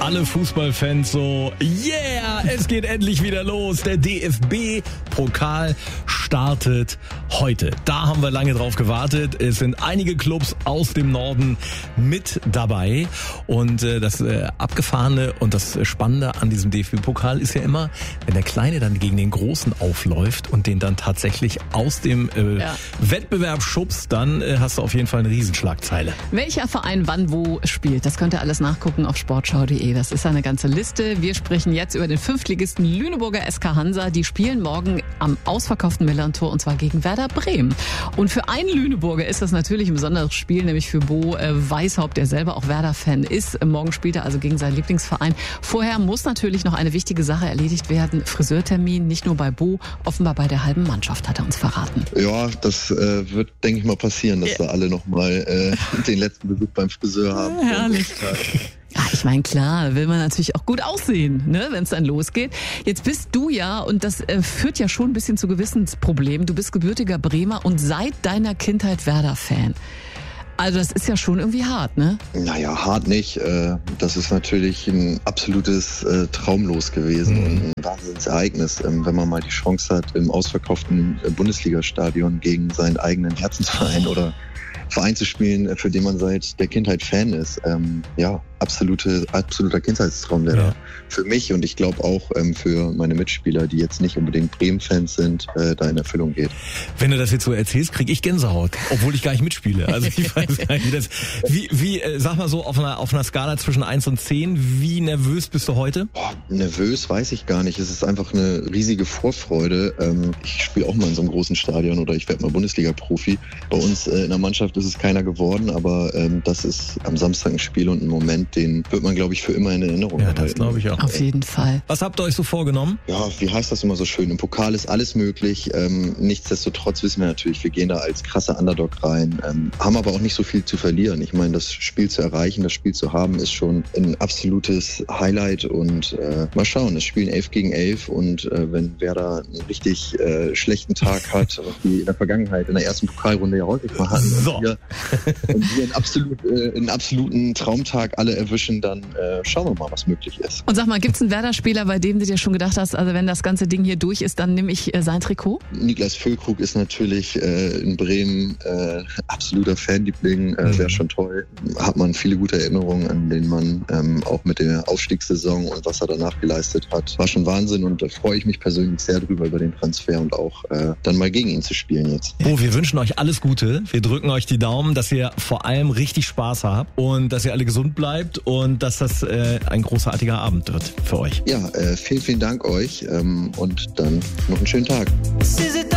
alle Fußballfans so, yeah, es geht endlich wieder los. Der DFB-Pokal startet heute. Da haben wir lange drauf gewartet. Es sind einige Clubs aus dem Norden mit dabei. Und das Abgefahrene und das Spannende an diesem DFB-Pokal ist ja immer, wenn der Kleine dann gegen den Großen aufläuft und den dann tatsächlich aus dem Wettbewerb schubst, dann hast du auf jeden Fall eine Riesenschlagzeile. Welcher Verein wann wo spielt, das könnt ihr alles nachgucken auf sportschau.de. Das ist eine ganze Liste. Wir sprechen jetzt über den Fünftligisten Lüneburger SK Hansa. Die spielen morgen am ausverkauften Millerntor und zwar gegen Werder Bremen. Und für einen Lüneburger ist das natürlich ein besonderes Spiel, nämlich für Bo Weishaupt, der selber auch Werder-Fan ist. Morgen spielt er also gegen seinen Lieblingsverein. Vorher muss natürlich noch eine wichtige Sache erledigt werden. Friseurtermin, nicht nur bei Bo, offenbar bei der halben Mannschaft, hat er uns verraten. Ja, das wird, denke ich mal, passieren, dass da alle nochmal den letzten Besuch beim Friseur haben. Herrlich. Ja, ich meine, klar, will man natürlich auch gut aussehen, ne, wenn es dann losgeht. Jetzt bist du ja, und das führt ja schon ein bisschen zu Gewissensproblemen, du bist gebürtiger Bremer und seit deiner Kindheit Werder-Fan. Also das ist ja schon irgendwie hart, ne? Naja, hart nicht. Das ist natürlich ein absolutes Traumlos gewesen und ein Wahnsinnsereignis, wenn man mal die Chance hat, im ausverkauften Bundesliga-Stadion gegen seinen eigenen Herzensverein oder Verein zu spielen, für den man seit der Kindheit Fan ist. Absoluter Kindheitstraum, der da für mich und ich glaube auch für meine Mitspieler, die jetzt nicht unbedingt Bremen-Fans sind, da in Erfüllung geht. Wenn du das jetzt so erzählst, kriege ich Gänsehaut, obwohl ich gar nicht mitspiele. Also ich weiß gar nicht, wie sag mal so, auf einer Skala zwischen 1 und 10, wie nervös bist du heute? Nervös weiß ich gar nicht. Es ist einfach eine riesige Vorfreude. Ich spiele auch mal in so einem großen Stadion oder ich werde mal Bundesliga-Profi. Bei uns in der Mannschaft ist es keiner geworden, aber das ist am Samstag ein Spiel und ein Moment, den wird man, glaube ich, für immer in Erinnerung halten. Ja, das glaube ich auch. Auf jeden Fall. Was habt ihr euch so vorgenommen? Ja, wie heißt das immer so schön? Im Pokal ist alles möglich. Nichtsdestotrotz wissen wir natürlich, wir gehen da als krasser Underdog rein, haben aber auch nicht so viel zu verlieren. Ich meine, das Spiel zu erreichen, das Spiel zu haben, ist schon ein absolutes Highlight und mal schauen, es spielen 11 gegen 11 und wenn Werder einen richtig schlechten Tag hat, wie in der Vergangenheit in der ersten Pokalrunde ja häufig mal hatten, und wir einen absoluten Traumtag alle erwischen, dann schauen wir mal, was möglich ist. Und sag mal, gibt's einen Werder-Spieler, bei dem du dir schon gedacht hast, also wenn das ganze Ding hier durch ist, dann nehme ich sein Trikot? Niklas Füllkrug ist natürlich in Bremen absoluter Fanliebling, wäre schon toll. Hat man viele gute Erinnerungen, an denen man auch mit der Aufstiegssaison und was er danach geleistet hat, war schon Wahnsinn und da freue ich mich persönlich sehr drüber, über den Transfer und auch dann mal gegen ihn zu spielen jetzt. Oh, wir wünschen euch alles Gute. Wir drücken euch die Daumen, dass ihr vor allem richtig Spaß habt und dass ihr alle gesund bleibt und dass das ein großartiger Abend wird für euch. Ja, vielen Dank euch und dann noch einen schönen Tag.